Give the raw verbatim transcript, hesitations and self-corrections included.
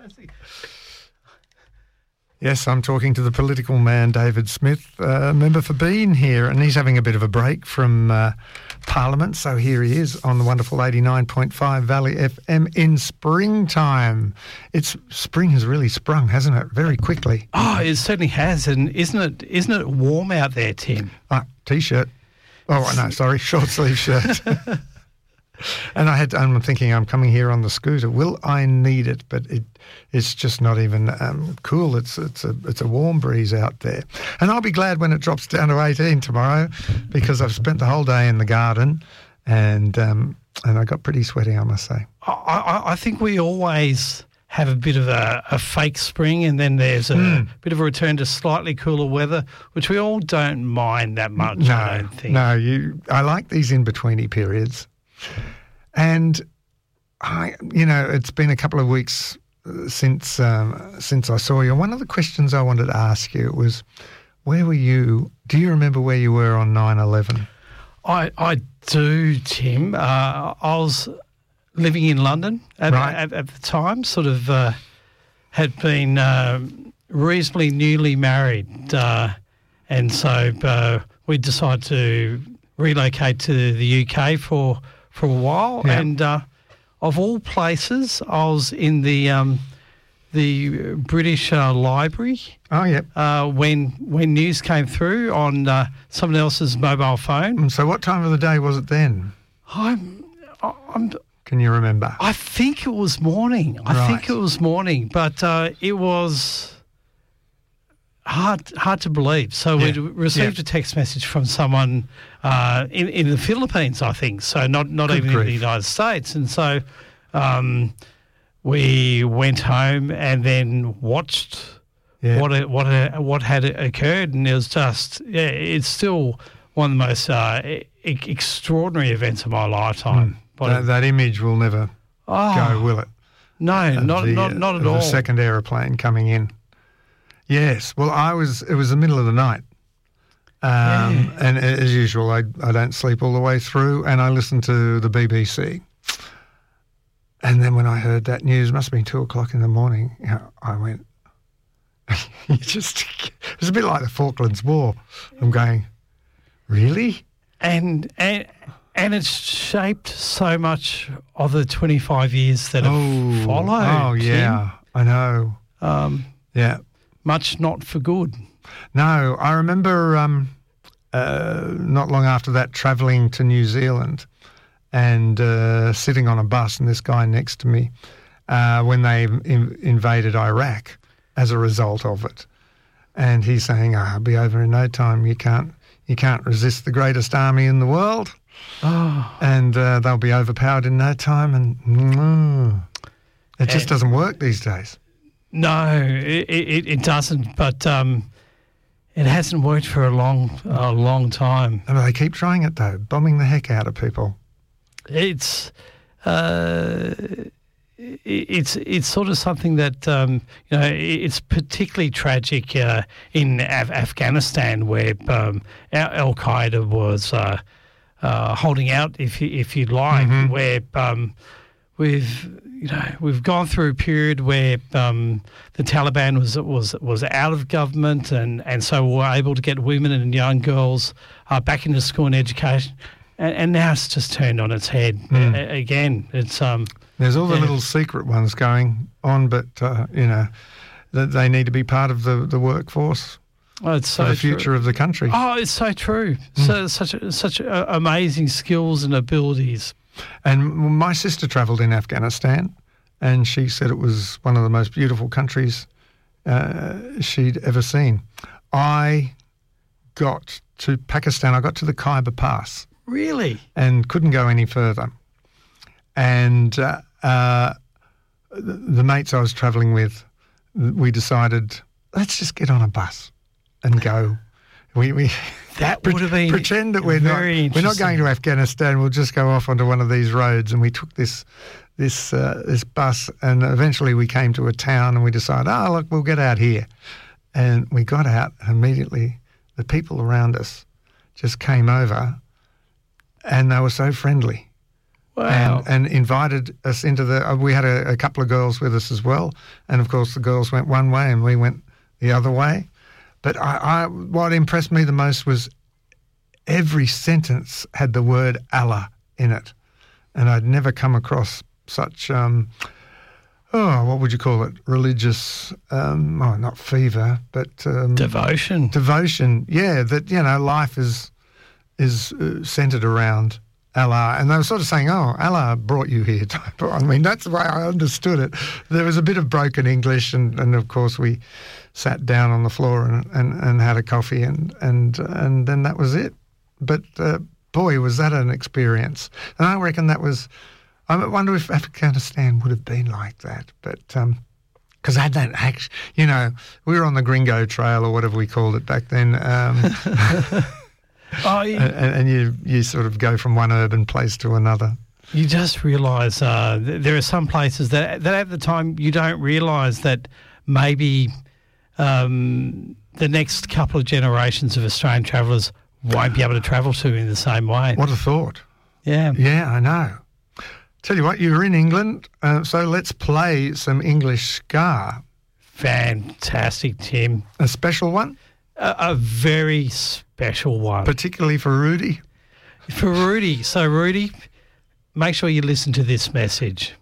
Yes, I'm talking to the political man, David Smith, uh, member for Bean here, and he's having a bit of a break from uh, Parliament. So here he is on the wonderful eighty-nine point five Valley F M in springtime. It's spring has really sprung, hasn't it? Very quickly. Oh, it certainly has, and isn't it? Isn't it warm out there, Tim? Ah, t-shirt. Oh no, sorry, short sleeve shirt. And I had, I'm thinking, I'm coming here on the scooter. Will I need it? But it, it's just not even um, cool. It's it's a it's a warm breeze out there, and I'll be glad when it drops down to eighteen tomorrow, because I've spent the whole day in the garden, and um, and I got pretty sweaty, I must say. I, I, I think we always have a bit of a, a fake spring, and then there's a mm. bit of a return to slightly cooler weather, which we all don't mind that much. No, I don't think. No, you. I like these in-betweeny periods. And I, you know, it's been a couple of weeks since um, since I saw you. One of the questions I wanted to ask you was, where were you? Do you remember where you were on nine eleven? I I do, Tim. Uh, I was living in London at, right. at, at the time. Sort of uh, had been uh, reasonably newly married, uh, and so uh, we decided to relocate to the U K for. for a while, yeah. and uh, of all places, I was in the um, the British uh, Library. Oh, yeah. Uh, when when news came through on uh, someone else's mobile phone. And so, what time of the day was it then? I'm, I'm. Can you remember? I think it was morning. I right. think it was morning, but uh, it was hard hard to believe. So yeah. we received yeah. a text message from someone uh, in in the Philippines, I think. So not not Good even grief. in the United States. And so um, we went home and then watched yeah. what it, what it, what had occurred, and it was just yeah, it's still one of the most uh, e- extraordinary events of my lifetime. Mm. That, that image will never oh, go, will it? No, of not the, not not at of all. The second aeroplane coming in. Yes. Well, I was. It was the middle of the night, um, yeah. and as usual, I I don't sleep all the way through, and I listened to the B B C. And then when I heard that news, it must have been two o'clock in the morning. You know, I went. you just. It was a bit like the Falklands War. I'm going, really? And and. And it's shaped so much of the twenty-five years that have oh, followed. Oh, yeah, Tim. I know. Um, yeah. Much not for good. No, I remember um, uh, not long after that travelling to New Zealand and uh, sitting on a bus, and this guy next to me uh, when they in- invaded Iraq as a result of it. And he's saying, oh, I'll be over in no time. You can't, you can't resist the greatest army in the world. Oh. And uh, they'll be overpowered in no time, and mm, it just and, doesn't work these days. No, it, it, it doesn't. But um, it hasn't worked for a long, a long time. And they keep trying it though, bombing the heck out of people. It's, uh, it's, it's sort of something that um, you know. It's particularly tragic uh, in Af- Afghanistan, where um, Al Qaeda was. Uh, Uh, holding out, if you, if you'd like, mm-hmm. where um, we've you know we've gone through a period where um, the Taliban was was was out of government, and, and so we were able to get women and young girls uh, back into school and education, and, and now it's just turned on its head mm. a- again. It's um. There's all the yeah. little secret ones going on, but uh, you know that they need to be part of the, the workforce. Oh, it's so for the future true. of the country. Oh, it's so true. Mm. So such such uh, amazing skills and abilities. And my sister travelled in Afghanistan, and she said it was one of the most beautiful countries uh, she'd ever seen. I got to Pakistan. I got to the Khyber Pass. Really? And couldn't go any further. And uh, uh, the, the mates I was travelling with, we decided, let's just get on a bus and go. We we that would have been pretend that we're not we're not going to Afghanistan. We'll just go off onto one of these roads, and we took this this uh, this bus, and eventually we came to a town, and we decided, oh look, we'll get out here, and we got out. And immediately, the people around us just came over, and they were so friendly. Wow. and, and invited us into the. Uh, we had a, a couple of girls with us as well, and of course the girls went one way and we went the other way. But I, I, what impressed me the most was every sentence had the word Allah in it, and I'd never come across such. Um, Oh, what would you call it? Religious, um, oh, not fever, but um, Devotion. Devotion, yeah. That you know, life is is uh, centered around Allah, and they were sort of saying, "Oh, Allah brought you here." Type. I mean, that's the way I understood it. There was a bit of broken English, and, and of course we sat down on the floor and, and, and had a coffee, and and and then that was it. But uh, boy, was that an experience! And I reckon that was. I wonder if Afghanistan would have been like that, but because um, I don't actually, you know, we were on the Gringo Trail or whatever we called it back then, um, oh, you, and, and you you sort of go from one urban place to another. You just realise uh, th- there are some places that that at the time you don't realise that maybe um, the next couple of generations of Australian travellers won't be able to travel to in the same way. What a thought! Yeah, yeah, I know. Tell you what, you're in England, uh, so let's play some English ska. Fantastic, Tim. A special one? A, a very special one. Particularly for Rudy? For Rudy. So, Rudy, make sure you listen to this message.